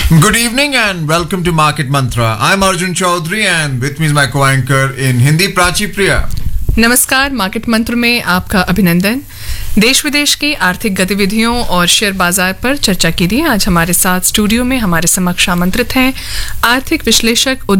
Good evening and welcome to Market Mantra. I'm Arjun Chaudhary and with me is my co-anchor in Hindi, Prachi Priya. नमस्कार, market मंत्र में आपका अभिनंदन। देश विदेश की आर्थिक गतिविधियों और शेयर बाजार पर चर्चा के लिए आज हमारे साथ स्टूडियो में हमारे समक्ष आमंत्रित हैं आर्थिक विश्लेषक